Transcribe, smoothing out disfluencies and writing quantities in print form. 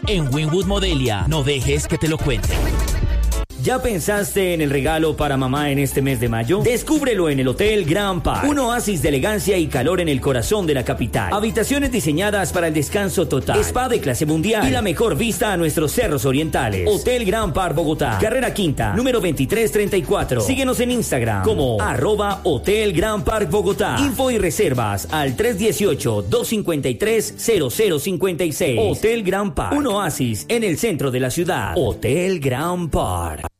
En Winwood Modelia, no dejes que te lo cuenten. ¿Ya pensaste en el regalo para mamá en este mes de mayo? Descúbrelo en el Hotel Grand Park, un oasis de elegancia y calor en el corazón de la capital. Habitaciones diseñadas para el descanso total, spa de clase mundial y la mejor vista a nuestros cerros orientales. Hotel Grand Park Bogotá, carrera quinta, número 2334. Síguenos en Instagram como @Hotel Grand Park Bogotá. Info y reservas al 318-253-0056. Hotel Grand Park, un oasis en el centro de la ciudad. Hotel Grand Park.